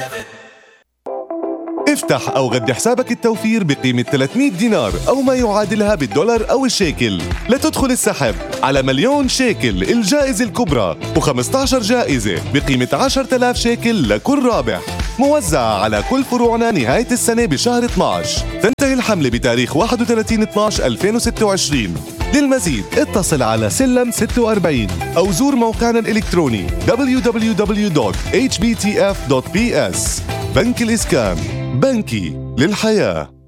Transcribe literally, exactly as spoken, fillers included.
افتح أو غد حسابك التوفير بقيمة ثلاثمية دينار أو ما يعادلها بالدولار أو الشيكل لتدخل السحب على مليون شيكل الجائزة الكبرى وخمسة عشر جائزة بقيمة عشرة آلاف شيكل لكل رابح، موزعة على كل فروعنا نهاية السنة بشهر اثني عشر. تنتهي الحملة بتاريخ واحد وثلاثين اثني عشر ألفين وستة وعشرين. للمزيد اتصل على سلم ستة وأربعين أو زور موقعنا الإلكتروني دبليو دبليو دبليو دوت إتش بي تي إف دوت بي إس. بنك الإسكان، بنكي للحياة.